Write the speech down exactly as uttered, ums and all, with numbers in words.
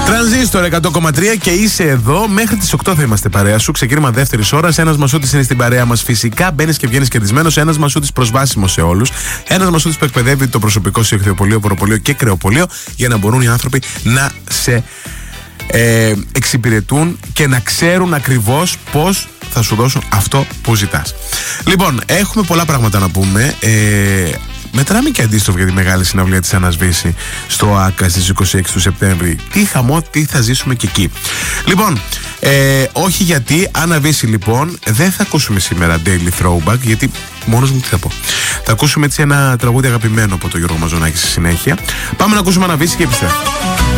Τρανζίστορ εκατό κόμμα τρία και είσαι εδώ. Μέχρι τις οκτώ θα είμαστε παρέα σου. Ξεκίνημα δεύτερης ώρας. Ένας Μασούτης είναι στην παρέα μας. Φυσικά μπαίνεις και βγαίνεις κερδισμένος. Ένας Μασούτης προσβάσιμος σε όλους. Ένας Μασούτης που εκπαιδεύει το προσωπικό σε ηχθειοπωλείο, ποροπωλείο και κρεοπωλείο για να μπορούν οι άνθρωποι να σε ε, εξυπηρετούν και να ξέρουν ακριβώς πώς θα σου δώσουν αυτό που ζητάς. Λοιπόν, έχουμε πολλά πράγματα να πούμε. Ε, Μετράμε και αντίστροφο για τη μεγάλη συναυλία της Ανασβήση στο ΆΚΑ στις είκοσι έξι του Σεπτέμβρη. Τι χαμό, τι θα ζήσουμε και εκεί. Λοιπόν, ε, όχι γιατί Αναβήσει λοιπόν δεν θα ακούσουμε σήμερα Daily Throwback, γιατί μόνος μου τι θα πω. Θα ακούσουμε έτσι ένα τραγούδι αγαπημένο από τον Γιώργο Μαζονάκη στη συνέχεια. Πάμε να ακούσουμε Αναβήσει και επιστρέφουμε.